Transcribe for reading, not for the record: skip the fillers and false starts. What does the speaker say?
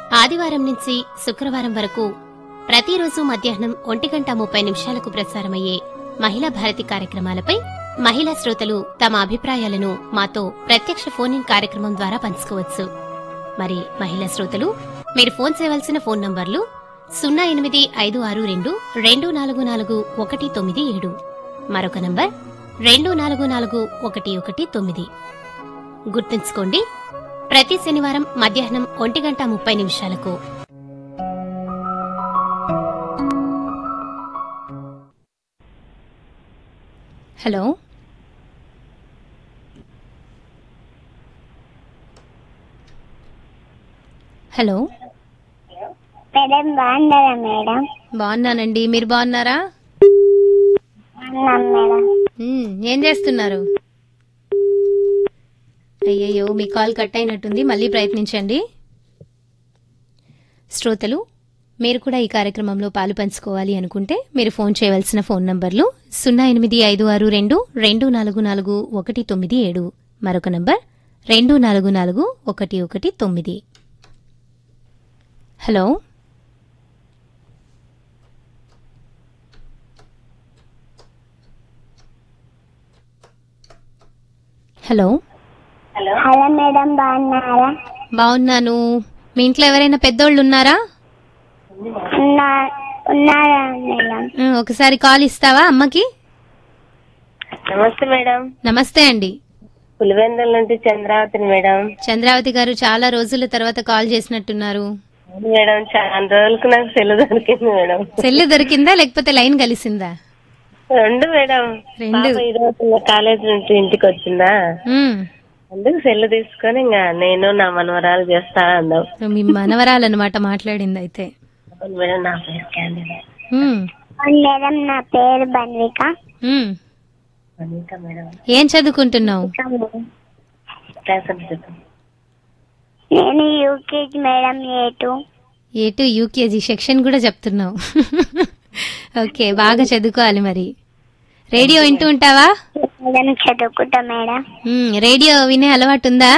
ఆదివారం నుంచి శుక్రవారం వరకు ప్రతిరోజు మధ్యాహ్నం 1:30 ప్రసారమయ్యే మహిళా భారతి కార్యక్రమాలపై మహిళా శ్రోతలు తమ అభిప్రాయాలను మాతో ప్రత్యక్ష ఫోన్ ఇన్ కార్యక్రమం ద్వారా పంచుకోవచ్చు. మరి మహిళా శ్రోతలు మీరు ఫోన్ చేయవలసిన ఫోన్ నంబర్లు 08562244197, మరొక నంబర్ 244119. గుర్తుంచుకోండి, ప్రతి శనివారం మధ్యాహ్నం 1:30 హలో హలో మేడం బాగున్నారా మేడం? బాగున్నానండి, మీరు బాగున్నారా? బాగున్నాం మేడం. ఏం చేస్తున్నారు? అయ్యయ్యో, మీ కాల్ కట్ అయినట్టుంది, మళ్ళీ ప్రయత్నించండి. శ్రోతలు, మీరు కూడా ఈ కార్యక్రమంలో పాలు పంచుకోవాలి అనుకుంటే మీరు ఫోన్ చేయవలసిన ఫోన్ నంబర్లు 08562244197, మరొక number 244119. Hello hello hello madam బాగున్నారా? బాగున్నాను. మీ ఇంట్లో ఎవరైనా పెద్దోళ్ళు ఉన్నారా? ఉన్నారా మేడం? ఒకసారి కాల్ ఇస్తావా అమ్మకి? నమస్తే మేడం. నమస్తే అండి. పులివెందుల నుంచి చంద్రావతి మేడం. చంద్రావతి గారు, చాలా రోజుల తర్వాత కాల్ చేసినట్టున్నారు. మేడం చాలా రోజులకు నాకు సెల్ దొరికింది మేడం. సెల్ దొరికిందా లేకపోతే లైన్ కలిసిందా? రెండు మేడం. రెండు. ఈరోజు కాలేజ్ నుంచి ఇంటికి వచ్చిందా, అందుకు సెల్ తీసుకొని ఇంకా నేను నా మనవరాలు చేస్తా అన్నాం. మీ మనవరాలన్నమాట మాట్లాడింది అయితే. మేడం నా పేరు క్యాండిల్. మేడం నా పేరు బన్విక. మేడం ఏం చదువుకుంటున్నావు? నేను యూకేజీ మేడం. ఏ2 యూకేజీ సెక్షన్ కూడా చెప్తున్నావు. ఓకే, బాగా చదువుకోవాలి. మరి రేడియో వింటూ ఉంటావా? మేడం చదువుకుంటా మేడం. రేడియో వినే అలవాటు ఉందా?